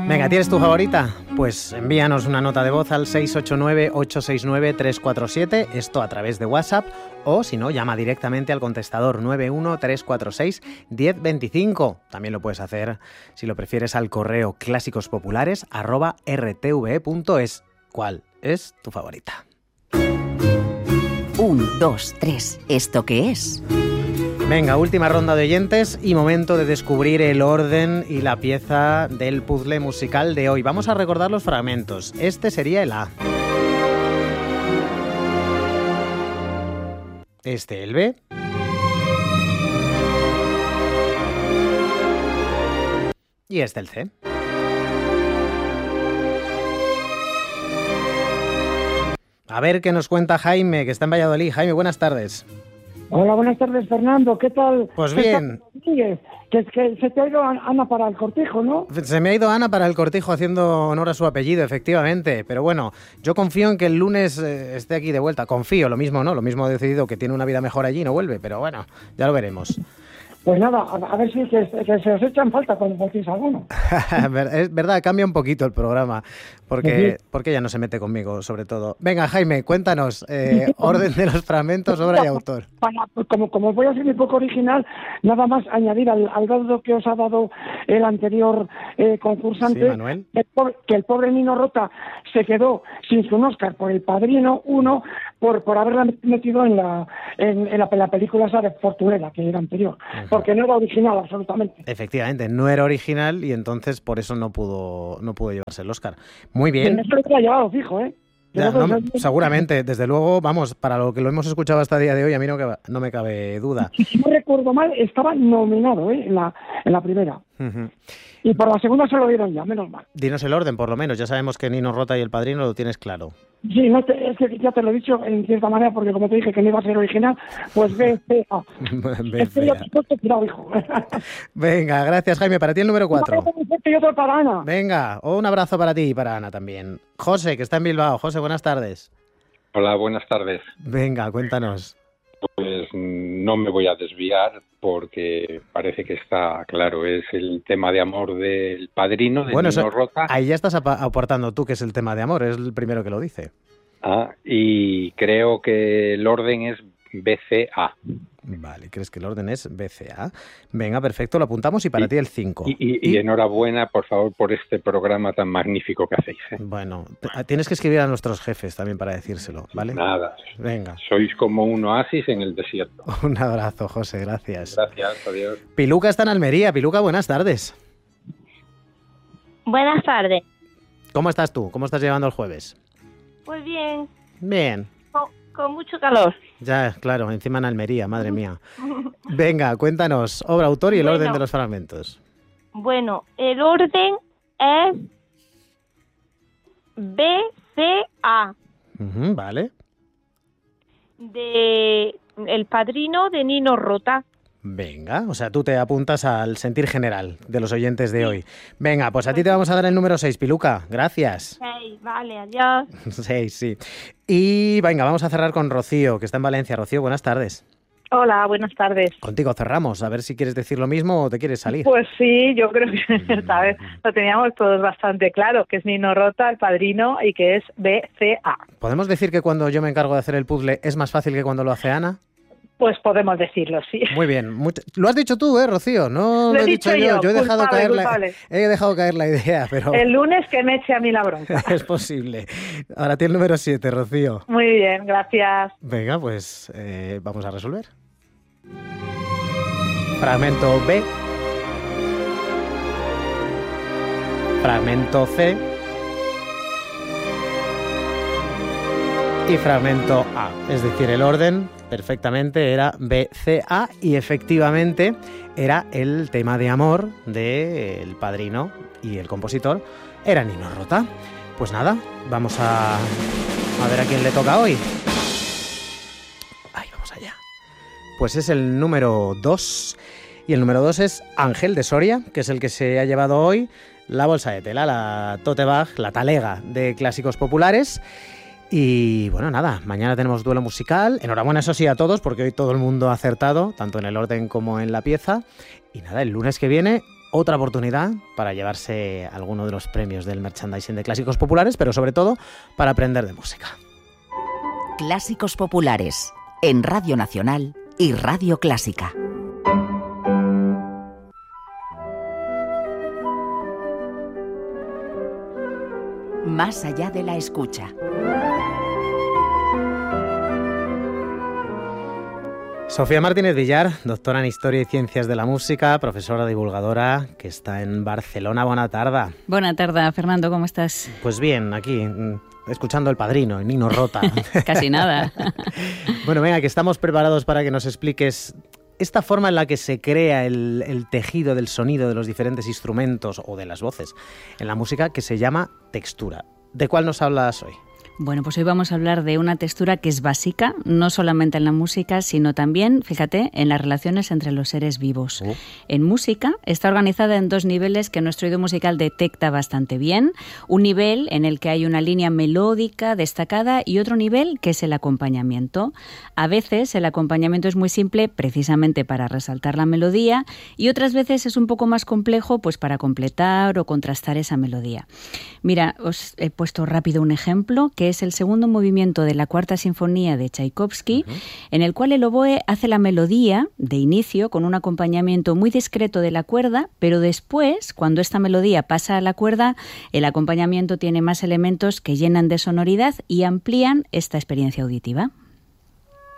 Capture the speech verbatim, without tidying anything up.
Venga, ¿tienes tu favorita? Pues envíanos una nota de voz al seis ocho nueve, ocho seis nueve, tres cuatro siete, esto a través de WhatsApp, o si no, llama directamente al contestador nueve uno tres cuatro seis, uno cero dos cinco. También lo puedes hacer, si lo prefieres, al correo clásicospopulares arroba r t v e punto es. ¿Cuál es tu favorita? Un, dos, tres. ¿Esto qué es? Venga, última ronda de oyentes y momento de descubrir el orden y la pieza del puzzle musical de hoy. Vamos a recordar los fragmentos. Este sería el A. Este el B. Y este el C. A ver qué nos cuenta Jaime, que está en Valladolid. Jaime, buenas tardes. Hola, buenas tardes, Fernando. ¿Qué tal? Pues bien. Que, que se te ha ido Ana para el cortijo, ¿no? Se me ha ido Ana para el cortijo haciendo honor a su apellido, efectivamente. Pero bueno, yo confío en que el lunes eh, esté aquí de vuelta. Confío, lo mismo, ¿no? Lo mismo he decidido que tiene una vida mejor allí y no vuelve. Pero bueno, ya lo veremos. Pues nada, a, a ver si que, que se os echan falta cuando voltéis alguno. Es verdad, cambia un poquito el programa, porque, sí. porque ella no se mete conmigo, sobre todo. Venga, Jaime, cuéntanos, eh, orden de los fragmentos, obra y autor. Para, como, como voy a ser un poco original, nada más añadir al, al dado que os ha dado el anterior eh, concursante, sí, Manuel. Que, el pobre, que el pobre Nino Rota se quedó sin su Oscar por El Padrino uno, por, por haberla metido en la, en, en la, en la película esa de Fortunera, que era anterior. Uh-huh. Porque no era original, absolutamente. Efectivamente, no era original y entonces por eso no pudo no pudo llevarse el Oscar. Muy bien. Pero eso lo ha llevado fijo, ¿eh? Ya, no, seguramente, desde luego, vamos, para lo que lo hemos escuchado hasta el día de hoy, a mí no, no me cabe duda. Si no recuerdo mal, estaba nominado ¿eh? en, la, en la primera. Uh-huh. Y por la segunda se lo dieron ya, menos mal. Dinos el orden, por lo menos. Ya sabemos que Nino Rota y El Padrino lo tienes claro. Sí, no te, es que ya te lo he dicho en cierta manera, porque como te dije que no iba a ser original, pues B C A. Venga, gracias, Jaime. Para ti el número cuatro. Un abrazo y otro para Ana. Venga, un abrazo para ti y para Ana también. José, que está en Bilbao. José, buenas tardes. Hola, buenas tardes. Venga, cuéntanos. Pues no me voy a desviar porque parece que está claro, es el tema de amor del Padrino, de bueno, Nino eso, Rota. Ahí ya estás aportando tú que es el tema de amor, es el primero que lo dice. Ah, y creo que el orden es B C A. Vale, ¿crees que el orden es B C A? Venga, perfecto, lo apuntamos y para y, ti el cinco. Y, y, y enhorabuena, por favor, por este programa tan magnífico que hacéis. ¿eh? Bueno, t- tienes que escribir a nuestros jefes también para decírselo, ¿vale? Nada. Venga. Sois como un oasis en el desierto. Un abrazo, José, gracias. Gracias, adiós. Piluca está en Almería. Piluca, buenas tardes. Buenas tardes. ¿Cómo estás tú? ¿Cómo estás llevando el jueves? Pues bien. Bien. Con, con mucho calor. Ya, claro, encima en Almería, madre mía. Venga, cuéntanos, obra, autor y el bueno, orden de los fragmentos. Bueno, el orden es B C A. Uh-huh, vale. De El Padrino de Nino Rota. Venga, o sea, tú te apuntas al sentir general de los oyentes de hoy. Venga, pues a ti te vamos a dar el número seis, Piluca. Gracias. seis, vale, adiós. seis, sí. Y venga, vamos a cerrar con Rocío, que está en Valencia. Rocío, buenas tardes. Hola, buenas tardes. Contigo cerramos, a ver si quieres decir lo mismo o te quieres salir. Pues sí, yo creo que esta vez lo teníamos todos bastante claro, que es Nino Rota, El Padrino, y que es B C A. ¿Podemos decir que cuando yo me encargo de hacer el puzzle es más fácil que cuando lo hace Ana? Pues podemos decirlo, sí. Muy bien. Mucho... Lo has dicho tú, ¿eh, Rocío? No lo, lo he dicho yo. Yo, yo he, dejado culpable, caer la... he dejado caer la idea, pero... El lunes que me eche a mí la bronca. Es posible. Ahora tiene el número siete, Rocío. Muy bien, gracias. Venga, pues eh, vamos a resolver. Fragmento B. Fragmento C. Y fragmento A. Es decir, el orden perfectamente era B C A y efectivamente era el tema de amor del Padrino y el compositor era Nino Rota. Pues nada, vamos a, a ver a quién le toca hoy. Ahí vamos allá. Pues es el número dos y el número dos es Ángel de Soria, que es el que se ha llevado hoy la bolsa de tela, la tote bag, la talega de clásicos populares. Y bueno, nada, mañana tenemos duelo musical. Enhorabuena, eso sí, a todos, porque hoy todo el mundo ha acertado, tanto en el orden como en la pieza. Y nada, el lunes que viene, otra oportunidad para llevarse alguno de los premios del merchandising de Clásicos Populares, pero sobre todo para aprender de música. Clásicos Populares, en Radio Nacional y Radio Clásica. Más allá de la escucha. Sofía Martínez Villar, doctora en Historia y Ciencias de la Música, profesora divulgadora que está en Barcelona. Buena tarde. Buena tarde, Fernando, ¿cómo estás? Pues bien, aquí, escuchando El Padrino, el Nino Rota. Casi nada. Bueno, venga, que estamos preparados para que nos expliques esta forma en la que se crea el, el tejido del sonido de los diferentes instrumentos o de las voces en la música, que se llama textura. ¿De cuál nos hablas hoy? Bueno, pues hoy vamos a hablar de una textura que es básica, no solamente en la música, sino también, fíjate, en las relaciones entre los seres vivos. Oh. En música está organizada en dos niveles que nuestro oído musical detecta bastante bien. Un nivel en el que hay una línea melódica destacada y otro nivel que es el acompañamiento. A veces el acompañamiento es muy simple precisamente para resaltar la melodía y otras veces es un poco más complejo pues para completar o contrastar esa melodía. Mira, os he puesto rápido un ejemplo que es el segundo movimiento de la Cuarta Sinfonía de Tchaikovsky, uh-huh. en el cual el oboe hace la melodía de inicio con un acompañamiento muy discreto de la cuerda, pero después, cuando esta melodía pasa a la cuerda, el acompañamiento tiene más elementos que llenan de sonoridad y amplían esta experiencia auditiva.